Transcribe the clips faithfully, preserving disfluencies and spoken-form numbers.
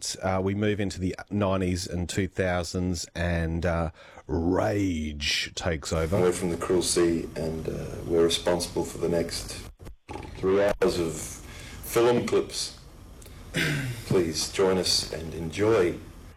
that uh, we move into the nineties and two thousands and uh, rage takes over. Away from the cruel sea, and uh, we're responsible for the next three hours of film clips. Please join us and enjoy.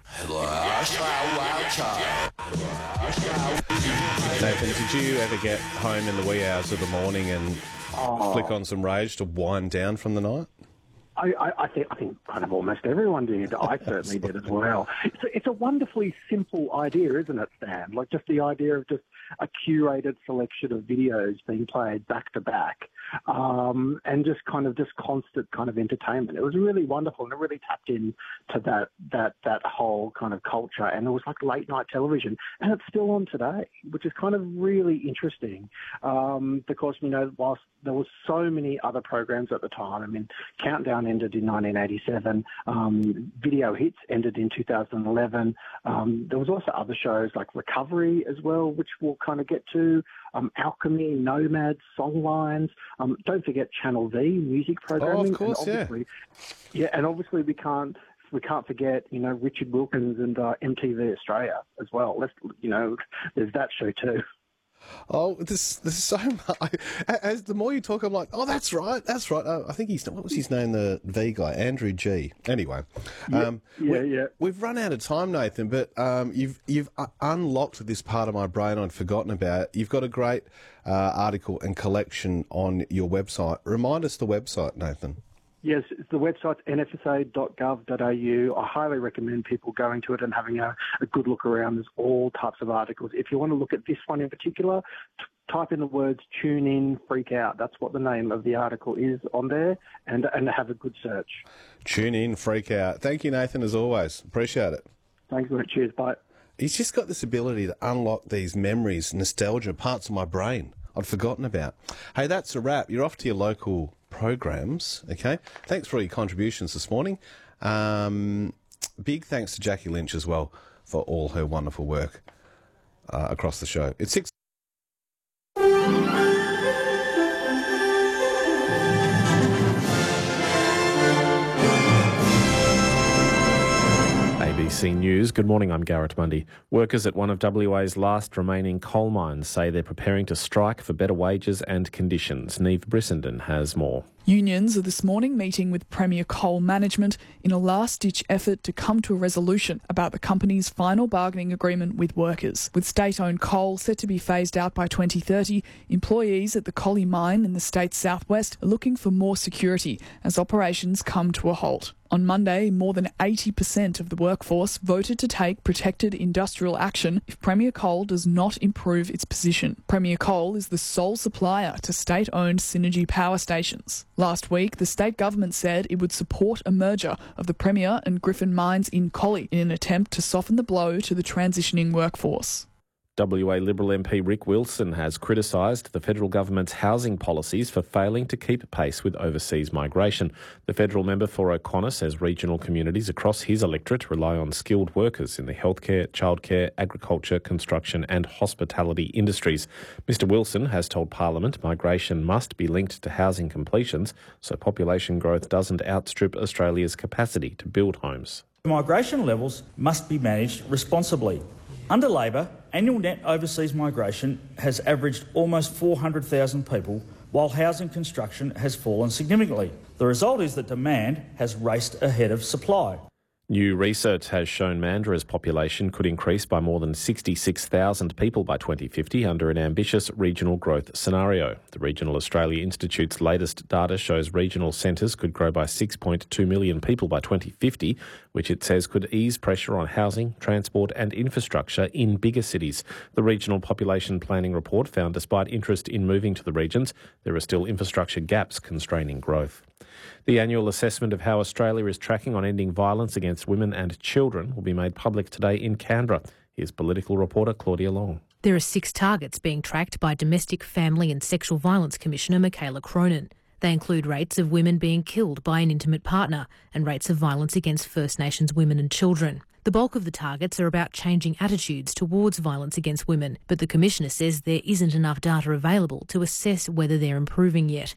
Nathan, did you ever get home in the wee hours of the morning and oh. flick on some rage to wind down from the night? I, I, I think I think kind of almost everyone did. I certainly did as well. It's a, it's a wonderfully simple idea, isn't it, Stan? Like just the idea of just a curated selection of videos being played back to back, um, and just kind of just constant kind of entertainment. It was really wonderful, and it really tapped in to that that that whole kind of culture. And it was like late night television, and it's still on today, which is kind of really interesting um, because you know whilst there was so many other programs at the time. I mean, Countdown ended in nineteen eighty-seven. Um, Video Hits ended in two thousand eleven. Um, there was also other shows like Recovery as well, which we'll kind of get to. Um, Alchemy, Nomads, Songlines. Um, don't forget Channel V, music programming. Oh, of course, and yeah. Yeah, and obviously we can't we can't forget, you know, Richard Wilkins and uh, M T V Australia as well. Let's, you know, there's that show too. Oh, this there's so much. As the more you talk, I'm like, oh, that's right, that's right. Oh, I think he's what was his name, the V guy, Andrew G. Anyway, yeah, um, yeah, we, yeah. We've run out of time, Nathan, but um, you've you've unlocked this part of my brain I'd forgotten about. You've got a great uh, article and collection on your website. Remind us the website, Nathan. Yes, the website's n f s a dot gov dot a u. I highly recommend people going to it and having a, a good look around. There's all types of articles. If you want to look at this one in particular, t- type in the words "tune in, freak out." That's what the name of the article is on there, and and have a good search. Tune in, freak out. Thank you, Nathan, as always. Appreciate it. Thanks, mate. Cheers. Bye. He's just got this ability to unlock these memories, nostalgia, parts of my brain I'd forgotten about. Hey, that's a wrap. You're off to your local programs, okay? Thanks for all your contributions this morning. Um, big thanks to Jackie Lynch as well for all her wonderful work uh, across the show. It's six... A B C News. Good morning, I'm Garrett Mundy. Workers at one of W A's last remaining coal mines say they're preparing to strike for better wages and conditions. Neve Brissenden has more. Unions are this morning meeting with Premier Coal Management in a last-ditch effort to come to a resolution about the company's final bargaining agreement with workers. With state-owned coal set to be phased out by twenty thirty, employees at the Collie mine in the state's southwest are looking for more security as operations come to a halt. On Monday, more than eighty percent of the workforce voted to take protected industrial action if Premier Coal does not improve its position. Premier Coal is the sole supplier to state-owned Synergy power stations. Last week, the state government said it would support a merger of the Premier and Griffin mines in Collie in an attempt to soften the blow to the transitioning workforce. W A Liberal M P Rick Wilson has criticised the federal government's housing policies for failing to keep pace with overseas migration. The federal member for O'Connor says regional communities across his electorate rely on skilled workers in the healthcare, childcare, agriculture, construction and hospitality industries. Mister Wilson has told Parliament migration must be linked to housing completions so population growth doesn't outstrip Australia's capacity to build homes. Migration levels must be managed responsibly. Under Labor, annual net overseas migration has averaged almost four hundred thousand people, while housing construction has fallen significantly. The result is that demand has raced ahead of supply. New research has shown Mandra's population could increase by more than sixty-six thousand people by twenty fifty under an ambitious regional growth scenario. The Regional Australia Institute's latest data shows regional centres could grow by six point two million people by twenty fifty, which it says could ease pressure on housing, transport and infrastructure in bigger cities. The Regional Population Planning Report found despite interest in moving to the regions, there are still infrastructure gaps constraining growth. The annual assessment of how Australia is tracking on ending violence against women and children will be made public today in Canberra. Here's political reporter Claudia Long. There are six targets being tracked by Domestic, Family and Sexual Violence Commissioner Michaela Cronin. They include rates of women being killed by an intimate partner and rates of violence against First Nations women and children. The bulk of the targets are about changing attitudes towards violence against women, but the Commissioner says there isn't enough data available to assess whether they're improving yet.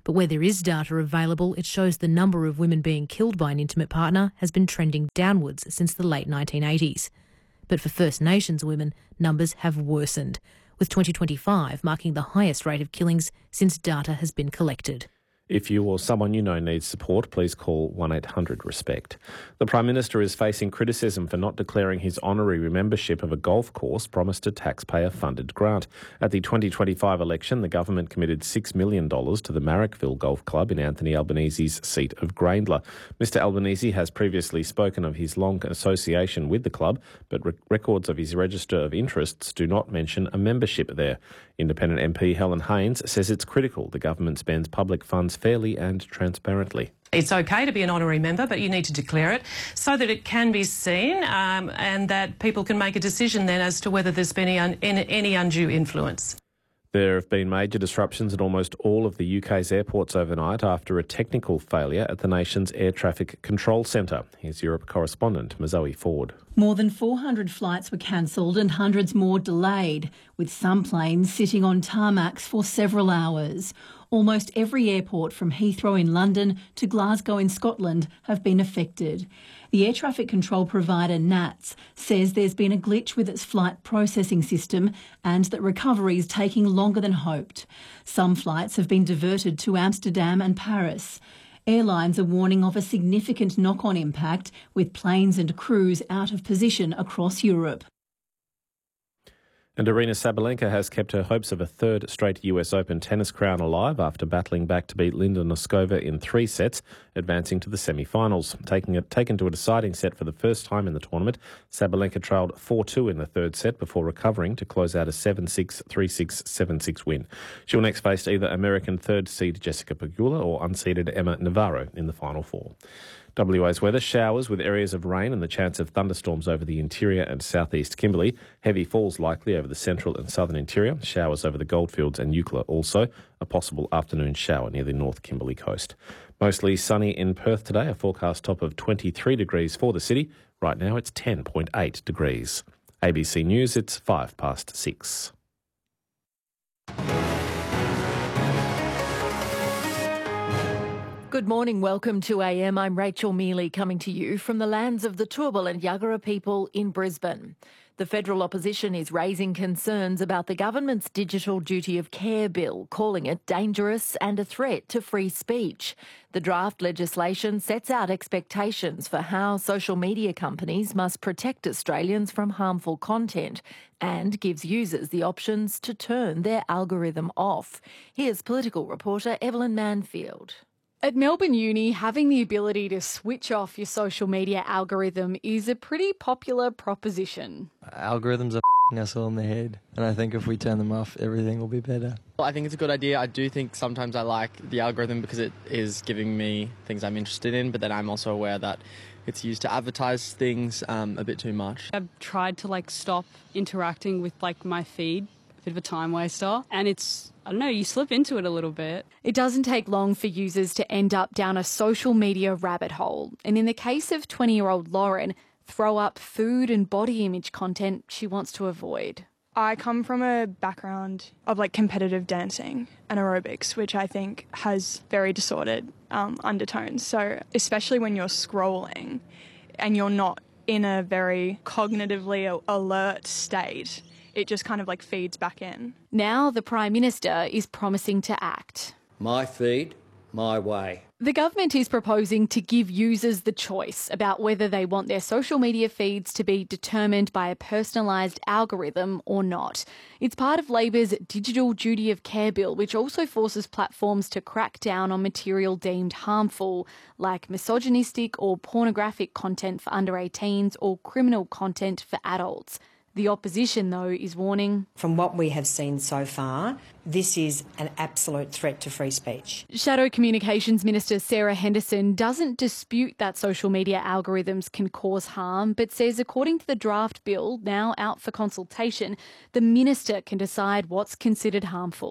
But where there is data available, it shows the number of women being killed by an intimate partner has been trending downwards since the late nineteen eighties. But for First Nations women, numbers have worsened, with twenty twenty-five marking the highest rate of killings since data has been collected. If you or someone you know needs support, please call one eight hundred RESPECT. The Prime Minister is facing criticism for not declaring his honorary membership of a golf course promised a taxpayer-funded grant. At the twenty twenty-five election, the government committed six million dollars to the Marrickville Golf Club in Anthony Albanese's seat of Grayndler. Mister Albanese has previously spoken of his long association with the club, but re- records of his register of interests do not mention a membership there. Independent M P Helen Haines says it's critical the government spends public funds fairly and transparently. It's okay to be an honorary member, but you need to declare it so that it can be seen um, and that people can make a decision then as to whether there's been any, un- any undue influence. There have been major disruptions at almost all of the U K's airports overnight after a technical failure at the nation's air traffic control centre. Here's Europe correspondent Mazoe Ford. More than four hundred flights were cancelled and hundreds more delayed, with some planes sitting on tarmacs for several hours. Almost every airport from Heathrow in London to Glasgow in Scotland have been affected. The air traffic control provider N A T S says there's been a glitch with its flight processing system and that recovery is taking longer than hoped. Some flights have been diverted to Amsterdam and Paris. Airlines are warning of a significant knock-on impact, with planes and crews out of position across Europe. And Aryna Sabalenka has kept her hopes of a third straight U S Open tennis crown alive after battling back to beat Linda Noskova in three sets, advancing to the semi-finals. Taking it, taken to a deciding set for the first time in the tournament, Sabalenka trailed four two in the third set before recovering to close out a seven six, three six, seven six win. She'll next face either American third seed Jessica Pegula or unseeded Emma Navarro in the final four. W A's weather: showers with areas of rain and the chance of thunderstorms over the interior and southeast Kimberley. Heavy falls likely over the central and southern interior. Showers over the Goldfields and Eucla also. A possible afternoon shower near the North Kimberley coast. Mostly sunny in Perth today. A forecast top of twenty-three degrees for the city. Right now it's ten point eight degrees. A B C News, it's five past six. Good morning, welcome to A M. I'm Rachel Mealy, coming to you from the lands of the Turrbal and Yagara people in Brisbane. The federal opposition is raising concerns about the government's Digital Duty of Care bill, calling it dangerous and a threat to free speech. The draft legislation sets out expectations for how social media companies must protect Australians from harmful content and gives users the options to turn their algorithm off. Here's political reporter Evelyn Manfield. At Melbourne Uni, having the ability to switch off your social media algorithm is a pretty popular proposition. Algorithms are f***ing us all in the head, and I think if we turn them off, everything will be better. Well, I think it's a good idea. I do think sometimes I like the algorithm because it is giving me things I'm interested in, but then I'm also aware that it's used to advertise things um, a bit too much. I've tried to like stop interacting with like my feed, a bit of a time waster, and it's I don't know, you slip into it a little bit. It doesn't take long for users to end up down a social media rabbit hole. And in the case of twenty-year-old Lauren, throw up food and body image content she wants to avoid. I come from a background of like competitive dancing and aerobics, which I think has very distorted um, undertones. So especially when you're scrolling and you're not in a very cognitively alert state, it just kind of like feeds back in. Now the Prime Minister is promising to act. My feed, my way. The government is proposing to give users the choice about whether they want their social media feeds to be determined by a personalised algorithm or not. It's part of Labor's Digital Duty of Care bill, which also forces platforms to crack down on material deemed harmful, like misogynistic or pornographic content for under eighteens or criminal content for adults. The opposition, though, is warning. From what we have seen so far, this is an absolute threat to free speech. Shadow Communications Minister Sarah Henderson doesn't dispute that social media algorithms can cause harm, but says according to the draft bill, now out for consultation, the minister can decide what's considered harmful.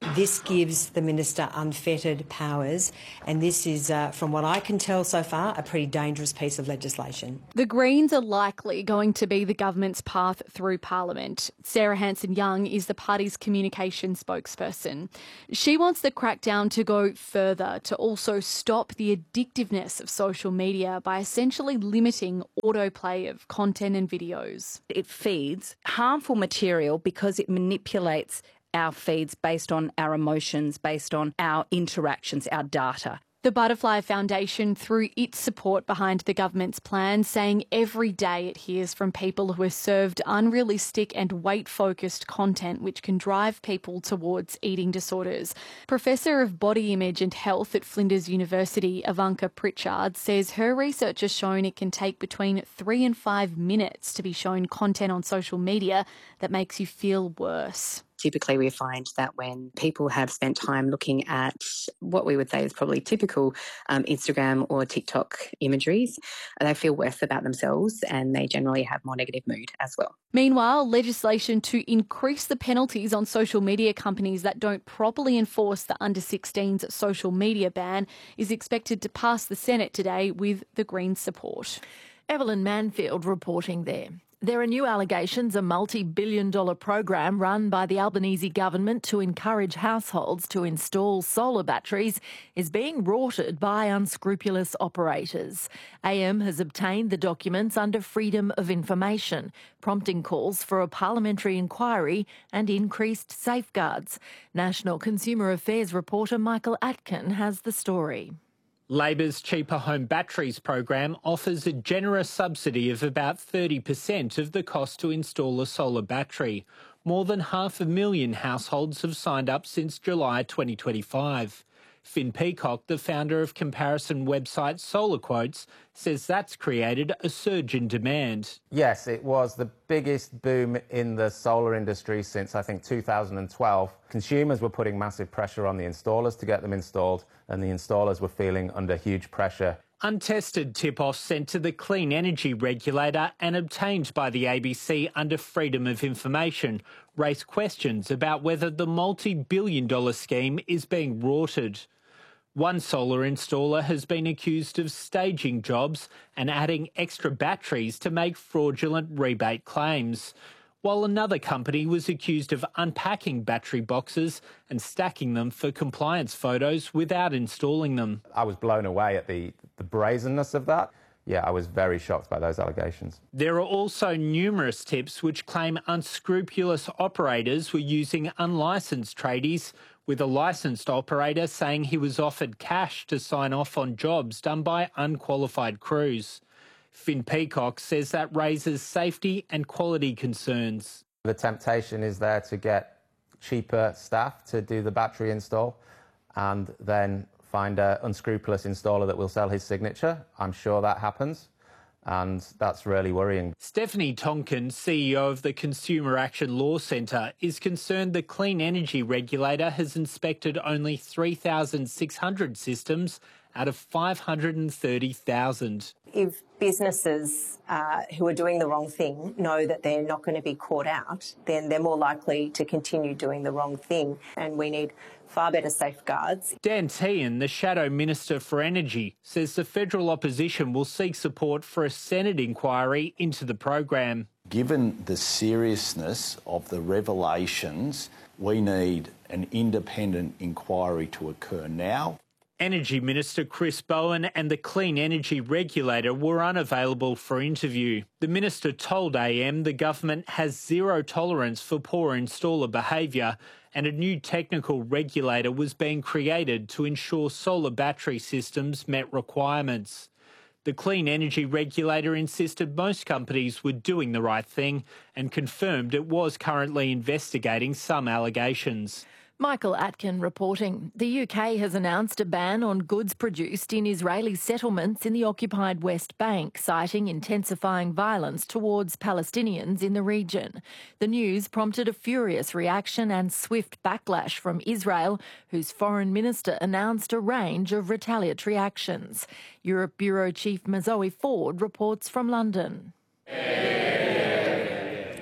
This gives the minister unfettered powers, and this is, uh, from what I can tell so far, a pretty dangerous piece of legislation. The Greens are likely going to be the government's path through Parliament. Sarah Hanson-Young is the party's communication spokesperson. She wants the crackdown to go further, to also stop the addictiveness of social media by essentially limiting autoplay of content and videos. It feeds harmful material because it manipulates our feeds based on our emotions, based on our interactions, our data. The Butterfly Foundation threw its support behind the government's plan, saying every day it hears from people who are served unrealistic and weight-focused content which can drive people towards eating disorders. Professor of Body Image and Health at Flinders University, Ivanka Pritchard, says her research has shown it can take between three and five minutes to be shown content on social media that makes you feel worse. Typically, we find that when people have spent time looking at what we would say is probably typical um, Instagram or TikTok imageries, they feel worse about themselves and they generally have more negative mood as well. Meanwhile, legislation to increase the penalties on social media companies that don't properly enforce the under sixteens social media ban is expected to pass the Senate today with the Greens' support. Evelyn Manfield reporting there. There are new allegations a multi-billion dollar program run by the Albanese government to encourage households to install solar batteries is being rorted by unscrupulous operators. A M has obtained the documents under Freedom of Information, prompting calls for a parliamentary inquiry and increased safeguards. National Consumer Affairs reporter Michael Atkin has the story. Labor's Cheaper Home Batteries program offers a generous subsidy of about thirty percent of the cost to install a solar battery. More than half a million households have signed up since July twenty twenty-five. Finn Peacock, the founder of comparison website Solar Quotes, says that's created a surge in demand. Yes, it was the biggest boom in the solar industry since, I think, two thousand twelve. Consumers were putting massive pressure on the installers to get them installed, and the installers were feeling under huge pressure. Untested tip-offs sent to the Clean Energy Regulator and obtained by the A B C under Freedom of Information raise questions about whether the multi-billion dollar scheme is being rorted. One solar installer has been accused of staging jobs and adding extra batteries to make fraudulent rebate claims, while another company was accused of unpacking battery boxes and stacking them for compliance photos without installing them. I was blown away at the, the brazenness of that. Yeah, I was very shocked by those allegations. There are also numerous tips which claim unscrupulous operators were using unlicensed tradies, with a licensed operator saying he was offered cash to sign off on jobs done by unqualified crews. Finn Peacock says that raises safety and quality concerns. The temptation is there to get cheaper staff to do the battery install and then find an unscrupulous installer that will sell his signature. I'm sure that happens, and that's really worrying. Stephanie Tonkin, C E O of the Consumer Action Law Centre, is concerned the Clean Energy Regulator has inspected only three thousand six hundred systems out of five hundred thirty thousand. If businesses uh, who are doing the wrong thing know that they're not going to be caught out, then they're more likely to continue doing the wrong thing, and we need far better safeguards. Dan Tehan, the Shadow Minister for Energy, says the federal opposition will seek support for a Senate inquiry into the program. Given the seriousness of the revelations, we need an independent inquiry to occur now. Energy Minister Chris Bowen and the Clean Energy Regulator were unavailable for interview. The minister told A M the government has zero tolerance for poor installer behaviour, and a new technical regulator was being created to ensure solar battery systems met requirements. The Clean Energy Regulator insisted most companies were doing the right thing and confirmed it was currently investigating some allegations. Michael Atkin reporting. The U K has announced a ban on goods produced in Israeli settlements in the occupied West Bank, citing intensifying violence towards Palestinians in the region. The news prompted a furious reaction and swift backlash from Israel, whose foreign minister announced a range of retaliatory actions. Europe Bureau Chief Mazoe Ford reports from London.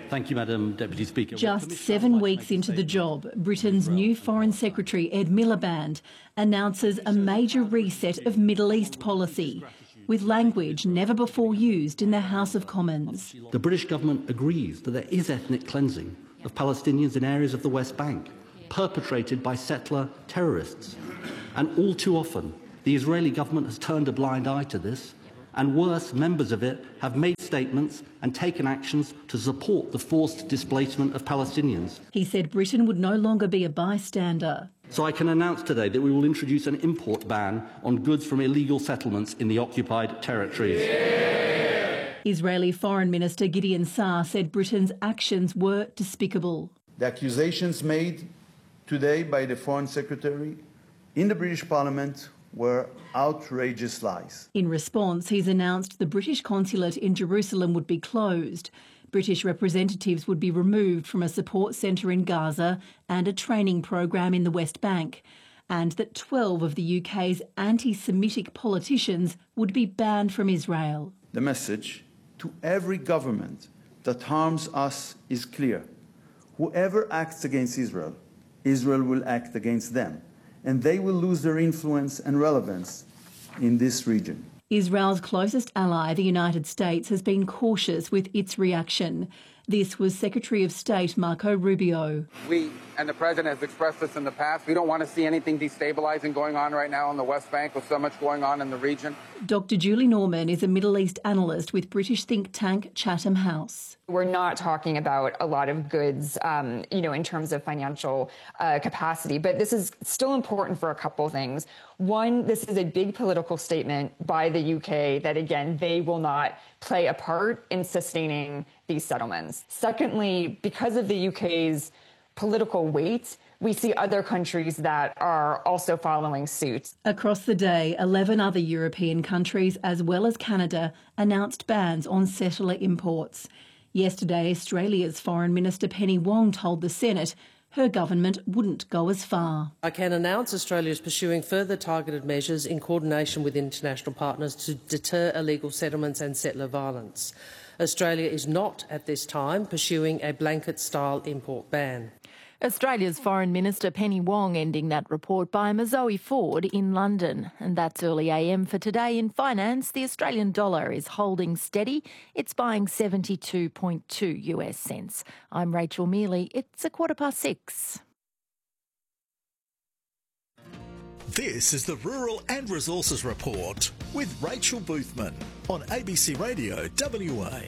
Thank you, Madam Deputy Speaker. Just seven weeks into the job, Britain's new Foreign Secretary Ed Miliband announces a major reset of Middle East policy, with language never before used in the House of Commons. The British government agrees that there is ethnic cleansing of Palestinians in areas of the West Bank, perpetrated by settler terrorists. And all too often, the Israeli government has turned a blind eye to this, and worse, members of it have made statements and taken actions to support the forced displacement of Palestinians. He said Britain would no longer be a bystander. So I can announce today that we will introduce an import ban on goods from illegal settlements in the occupied territories. Yeah. Israeli Foreign Minister Gideon Saar said Britain's actions were despicable. The accusations made today by the Foreign Secretary in the British Parliament were outrageous lies. In response, he's announced the British consulate in Jerusalem would be closed. British representatives would be removed from a support centre in Gaza and a training program in the West Bank, and that twelve of the U K's anti-Semitic politicians would be banned from Israel. The message to every government that harms us is clear. Whoever acts against Israel, Israel will act against them, and they will lose their influence and relevance in this region. Israel's closest ally, the United States, has been cautious with its reaction. This was Secretary of State Marco Rubio. We, and the President has expressed this in the past, we don't want to see anything destabilizing going on right now in the West Bank with so much going on in the region. Doctor Julie Norman is a Middle East analyst with British think tank Chatham House. We're not talking about a lot of goods, um, you know, in terms of financial uh, capacity, but this is still important for a couple of things. One, this is a big political statement by the U K that, again, they will not play a part in sustaining these settlements. Secondly, because of the U K's political weight, we see other countries that are also following suit. Across the day, eleven other European countries, as well as Canada, announced bans on settler imports. Yesterday, Australia's Foreign Minister Penny Wong told the Senate her government wouldn't go as far. I can announce Australia is pursuing further targeted measures in coordination with international partners to deter illegal settlements and settler violence. Australia is not, at this time, pursuing a blanket-style import ban. Australia's Foreign Minister Penny Wong ending that report by Mazoe Ford in London. And that's early A M for today. In finance, the Australian dollar is holding steady. It's buying seventy-two point two U S cents. I'm Rachel Mealy. It's a quarter past six. This is the Rural and Resources Report with Rachel Boothman on A B C Radio W A.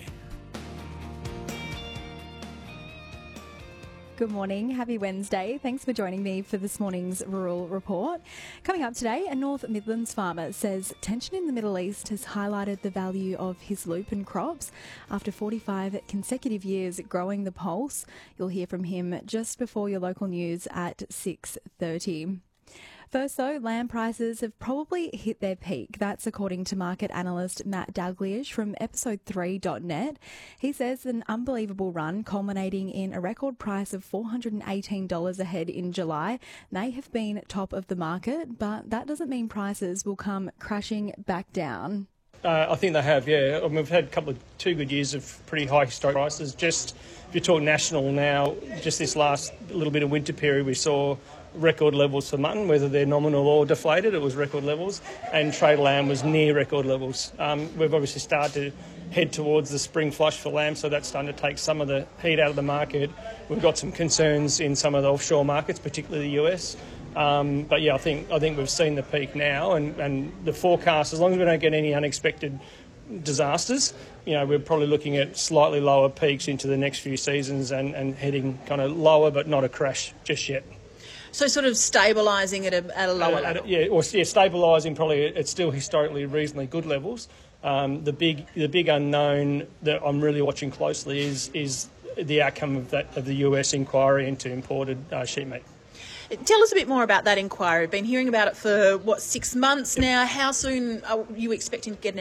Good morning. Happy Wednesday. Thanks for joining me for this morning's Rural Report. Coming up today, a North Midlands farmer says tension in the Middle East has highlighted the value of his lupin crops after forty-five consecutive years growing the pulse. You'll hear from him just before your local news at six thirty. First, though, lamb prices have probably hit their peak. That's according to market analyst Matt Dalglish from episode three dot net. He says an unbelievable run culminating in a record price of four hundred eighteen dollars a head in July may have been top of the market, but that doesn't mean prices will come crashing back down. Uh, I think they have, yeah. I mean, we've had a couple of two good years of pretty high historic prices. Just if you talk national now, just this last little bit of winter period, we saw record levels for mutton, whether they're nominal or deflated, it was record levels, and trade lamb was near record levels. Um, we've obviously started to head towards the spring flush for lamb, so that's starting to take some of the heat out of the market. We've got some concerns in some of the offshore markets, particularly the U S. Um, but yeah, I think I think we've seen the peak now, and, and the forecast, as long as we don't get any unexpected disasters, you know, we're probably looking at slightly lower peaks into the next few seasons and, and heading kind of lower, but not a crash just yet. So sort of stabilising at a, at a lower at, level? At, yeah, or yeah, stabilising probably at still historically reasonably good levels. Um, the big the big unknown that I'm really watching closely is is the outcome of that of the U S inquiry into imported uh, sheep meat. Tell us a bit more about that inquiry. We've been hearing about it for, what, six months now. How soon are you expecting to get an outcome?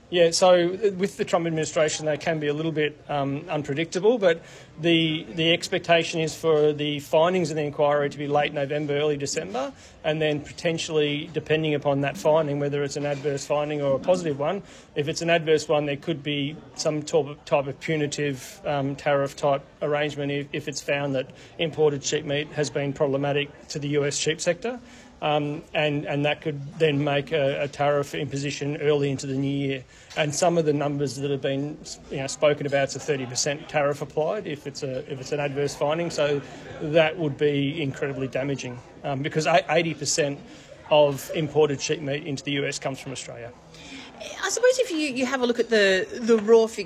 Yeah, so with the Trump administration, they can be a little bit um, unpredictable, but the the expectation is for the findings of the inquiry to be late November, early December, and then potentially, depending upon that finding, whether it's an adverse finding or a positive one, if it's an adverse one, there could be some type of, type of punitive um, tariff-type arrangement if, if it's found that imported sheep meat has been problematic to the U S sheep sector. Um, and, and that could then make a, a tariff imposition early into the new year. And some of the numbers that have been you know, spoken about, it's a thirty percent tariff applied if it's a if it's an adverse finding. So that would be incredibly damaging um, because eighty percent of imported sheep meat into the U S comes from Australia. I suppose if you, you have a look at the, the raw figures,